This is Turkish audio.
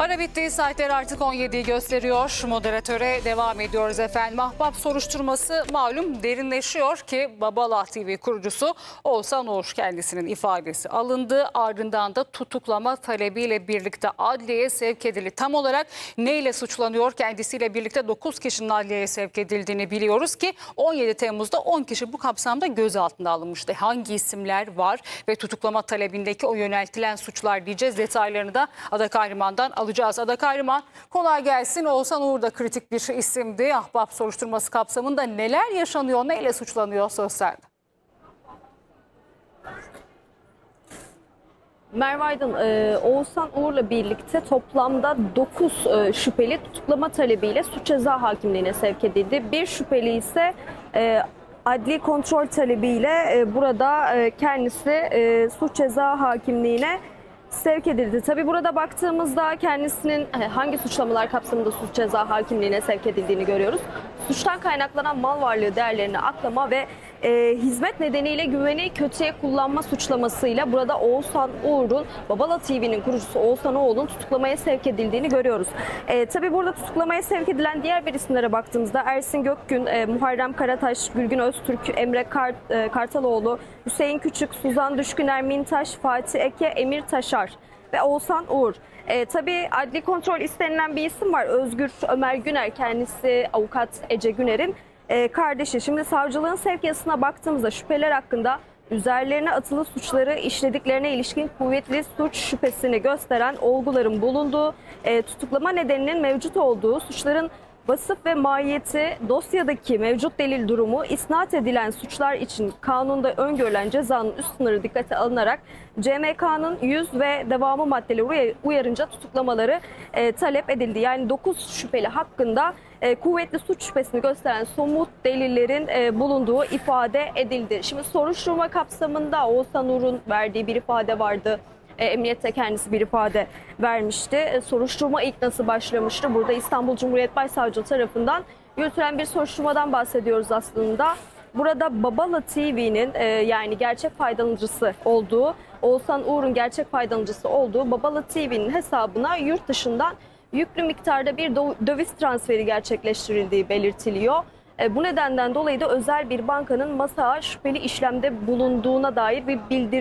Ara bitti. Saatler artık 17'yi gösteriyor. Moderatöre devam ediyoruz efendim. Ahbap soruşturması malum derinleşiyor ki Babala TV kurucusu Oğuzhan Uğur kendisinin ifadesi alındı. Ardından da tutuklama talebiyle birlikte adliyeye sevk edildi. Tam olarak neyle suçlanıyor? Kendisiyle birlikte 9 kişinin adliyeye sevk edildiğini biliyoruz ki 17 Temmuz'da 10 kişi bu kapsamda gözaltına alınmıştı. Hangi isimler var ve tutuklama talebindeki o yöneltilen suçlar diyeceğiz. Detaylarını da Ada Kahraman'dan alacağız. Ada Kahraman, kolay gelsin. Oğuzhan Uğur da kritik bir isimdi. Ahbap soruşturması kapsamında neler yaşanıyor, neyle suçlanıyor söz sende. Merve Aydın, Oğuzhan Uğur'la birlikte toplamda 9 şüpheli tutuklama talebiyle suç ceza hakimliğine sevk edildi. Bir şüpheli ise adli kontrol talebiyle burada kendisi suç ceza hakimliğine sevk edildi. Tabii burada baktığımızda kendisinin hangi suçlamalar kapsamında suç ceza hakimliğine sevk edildiğini görüyoruz. Suçtan kaynaklanan mal varlığı değerlerini aklama ve hizmet nedeniyle güveni kötüye kullanma suçlamasıyla burada Oğuzhan Uğur'un, Babala TV'nin kurucusu Oğuzhan Uğur'un tutuklamaya sevk edildiğini görüyoruz. Tabii burada tutuklamaya sevk edilen diğer bir isimlere baktığımızda Ersin Gökgün, Muharrem Karataş, Gülgün Öztürk, Emre Kartaloğlu, Hüseyin Küçük, Suzan Düşküner, Mintaş, Fatih Eke, Emir Taşar ve Oğuzhan Uğur. Tabii adli kontrol istenilen bir isim var. Özgür Ömer Güner, kendisi avukat Ece Güner'in kardeşi. Şimdi savcılığın sevk yasasına baktığımızda şüpheler hakkında üzerlerine atılı suçları işlediklerine ilişkin kuvvetli suç şüphesini gösteren olguların bulunduğu, tutuklama nedeninin mevcut olduğu, suçların vasıf ve mahiyeti, dosyadaki mevcut delil durumu, isnat edilen suçlar için kanunda öngörülen cezanın üst sınırı dikkate alınarak CMK'nın 100 ve devamı maddeleri uyarınca tutuklamaları talep edildi. Yani 9 şüpheli hakkında kuvvetli suç şüphesini gösteren somut delillerin bulunduğu ifade edildi. Şimdi soruşturma kapsamında Oğuzhan Uğur'un verdiği bir ifade vardı. Emniyette kendisi bir ifade vermişti. Soruşturma ilk nasıl başlamıştı? Burada İstanbul Cumhuriyet Başsavcılığı tarafından yürütülen bir soruşturmadan bahsediyoruz aslında. Burada Babala TV'nin yani gerçek faydalanıcısı olduğu, Oğuzhan Uğur'un gerçek faydalanıcısı olduğu Babala TV'nin hesabına yurt dışından yüklü miktarda bir döviz transferi gerçekleştirildiği belirtiliyor. Bu nedenden dolayı da özel bir bankanın masaya şüpheli işlemde bulunduğuna dair bir bildirim